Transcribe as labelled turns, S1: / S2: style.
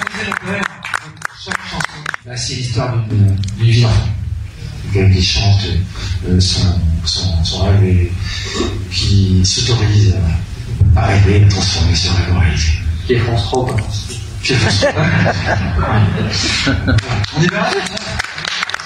S1: le poème, chaque chanson, bah, c'est l'histoire d'une vie d'enfant. Qui chante son rêve et qui s'autorise à rêver, à transformer ce rêve en réalité.
S2: Qui est France 3, quoi.
S1: On est bien là,